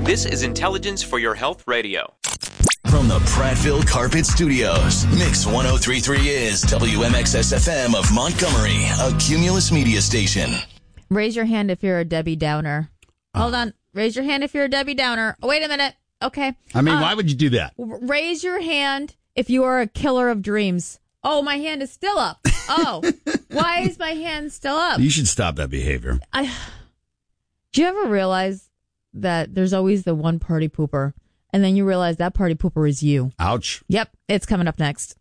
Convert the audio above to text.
This is Intelligence for Your Health Radio. From the Prattville Carpet Studios, Mix 103.3 is WMXS-FM of Montgomery, a Cumulus media station. Raise your hand if you're a Debbie Downer. Hold on. Raise your hand if you're a Debbie Downer. Oh, wait a minute. Okay. I mean, why would you do that? Raise your hand if you are a killer of dreams. Oh, my hand is still up. Oh, why is my hand still up? You should stop that behavior. Do you ever realize that there's always the one party pooper, and then you realize that party pooper is you? Ouch. Yep, it's coming up next.